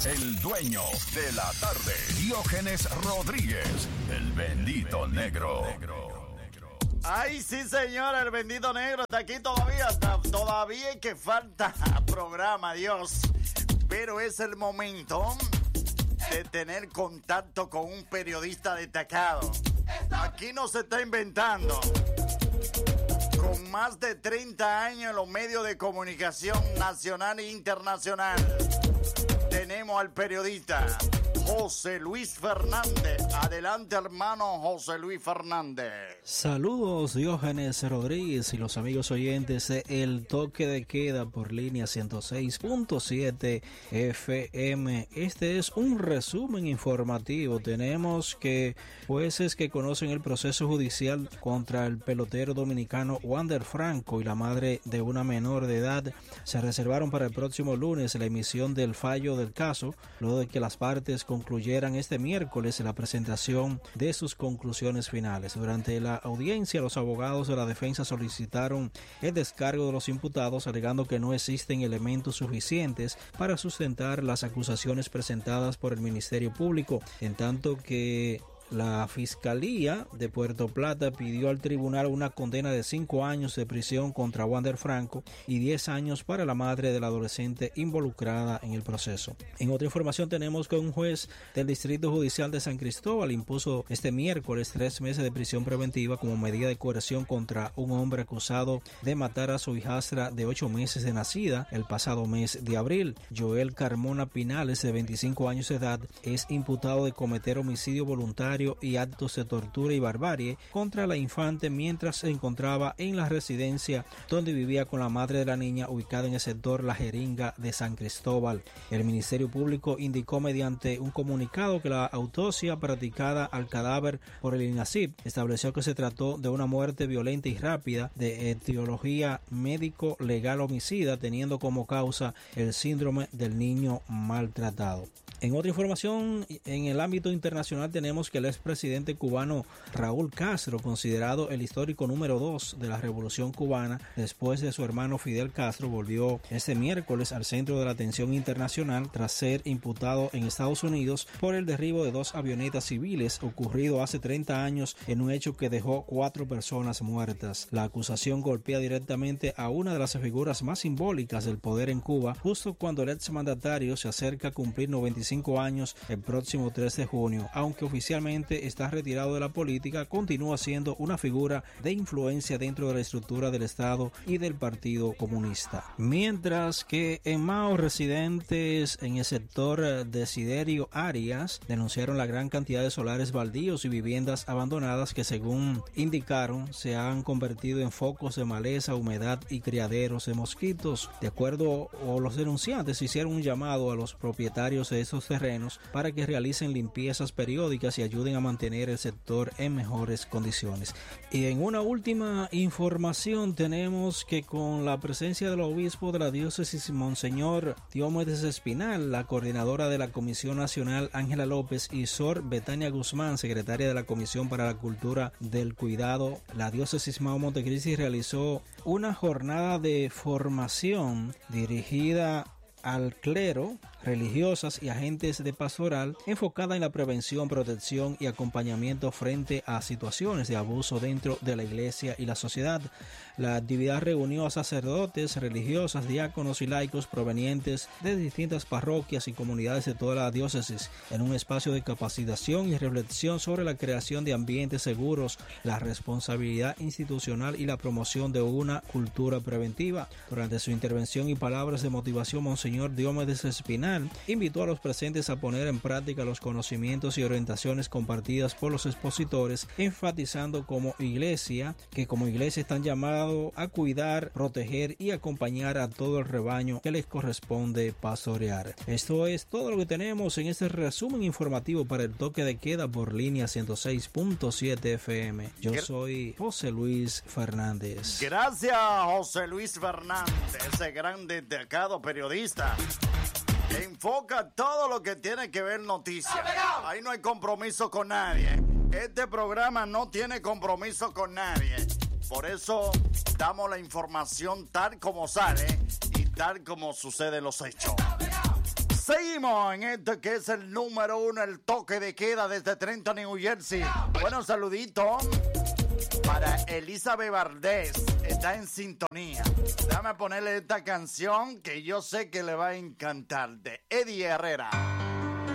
el dueño de la tarde, Diógenes Rodríguez, el bendito negro. Ay, sí, señor, el bendito negro está aquí todavía. Todavía que falta programa, Dios. Pero es el momento de tener contacto con un periodista destacado. Aquí no se está inventando. Con más de 30 años en los medios de comunicación nacional e internacional, tenemos al periodista José Luis Fernández. Adelante, hermano José Luis Fernández. Saludos, Diógenes Rodríguez y los amigos oyentes de El Toque de Queda por línea 106.7 FM. Este es un resumen informativo. Tenemos que jueces que conocen el proceso judicial contra el pelotero dominicano Wander Franco y la madre de una menor de edad se reservaron para el próximo lunes la emisión del fallo del caso, luego de que las partes concluyeran este miércoles la presentación de sus conclusiones finales. Durante la audiencia, los abogados de la defensa solicitaron el descargo de los imputados, alegando que no existen elementos suficientes para sustentar las acusaciones presentadas por el Ministerio Público, en tanto que la Fiscalía de Puerto Plata pidió al tribunal una condena de 5 años de prisión contra Wander Franco y 10 años para la madre del adolescente involucrada en el proceso. En otra información tenemos que un juez del Distrito Judicial de San Cristóbal impuso este miércoles 3 meses de prisión preventiva como medida de coerción contra un hombre acusado de matar a su hijastra de 8 meses de nacida el pasado mes de abril. Joel Carmona Pinales, de 25 años de edad, es imputado de cometer homicidio voluntario y actos de tortura y barbarie contra la infante mientras se encontraba en la residencia donde vivía con la madre de la niña, ubicada en el sector La Jeringa de San Cristóbal. El Ministerio Público indicó mediante un comunicado que la autopsia practicada al cadáver por el INACIP estableció que se trató de una muerte violenta y rápida de etiología médico-legal homicida, teniendo como causa el síndrome del niño maltratado. En otra información, en el ámbito internacional tenemos que el expresidente cubano Raúl Castro, considerado el histórico número 2 de la Revolución Cubana después de su hermano Fidel Castro, volvió este miércoles al centro de la atención internacional tras ser imputado en Estados Unidos por el derribo de 2 avionetas civiles ocurrido hace 30 años en un hecho que dejó 4 personas muertas. La acusación golpea directamente a una de las figuras más simbólicas del poder en Cuba, justo cuando el exmandatario se acerca a cumplir 95 años el próximo 3 de junio. Aunque oficialmente está retirado de la política, continúa siendo una figura de influencia dentro de la estructura del Estado y del Partido Comunista. Mientras que en Mao, residentes en el sector Desiderio Arias denunciaron la gran cantidad de solares baldíos y viviendas abandonadas que, según indicaron, se han convertido en focos de maleza, humedad y criaderos de mosquitos. De acuerdo a los denunciantes, hicieron un llamado a los propietarios de esos terrenos para que realicen limpiezas periódicas y ayuden a mantener el sector en mejores condiciones. Y en una última información tenemos que con la presencia del obispo de la diócesis Monseñor Diomedes Espinal, la coordinadora de la Comisión Nacional Ángela López y Sor Betania Guzmán, secretaria de la Comisión para la Cultura del Cuidado, la diócesis Mao Montecristi realizó una jornada de formación dirigida al clero, religiosas y agentes de pastoral, enfocada en la prevención, protección y acompañamiento frente a situaciones de abuso dentro de la iglesia y la sociedad. La actividad reunió a sacerdotes, religiosas, diáconos y laicos provenientes de distintas parroquias y comunidades de toda la diócesis en un espacio de capacitación y reflexión sobre la creación de ambientes seguros, la responsabilidad institucional y la promoción de una cultura preventiva. Durante su intervención y palabras de motivación, Monseñor Diomedes Espinal invitó a los presentes a poner en práctica los conocimientos y orientaciones compartidas por los expositores, enfatizando como iglesia están llamados a cuidar, proteger y acompañar a todo el rebaño que les corresponde pastorear. Esto es todo lo que tenemos en este resumen informativo para el toque de queda por línea 106.7 FM. Yo soy José Luis Fernández. Gracias, José Luis Fernández, ese gran destacado periodista. Enfoca todo lo que tiene que ver noticias. Ahí no hay compromiso con nadie. Este programa no tiene compromiso con nadie. Por eso damos la información tal como sale y tal como suceden los hechos. Seguimos en esto que es el número 1, el toque de queda desde Trenton, New Jersey. Bueno, saludito para Elizabeth Valdés, está en sintonía. Déjame ponerle esta canción que yo sé que le va a encantar, de Eddie Herrera.